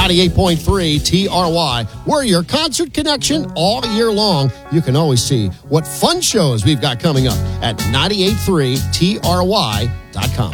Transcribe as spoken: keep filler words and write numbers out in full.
ninety-eight point three T R Y. We're your concert connection all year long. You can always see what fun shows we've got coming up at nine eight three T R Y dot com.